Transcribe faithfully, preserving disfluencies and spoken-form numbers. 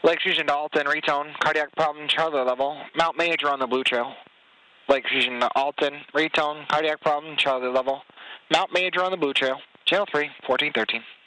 Lake Fusion to Alton, retone, cardiac problem, Charlie level, Mount Major on the Blue Trail. Lake Fusion to Alton, retone, cardiac problem, Charlie level, Mount Major on the Blue Trail, channel three, fourteen thirteen.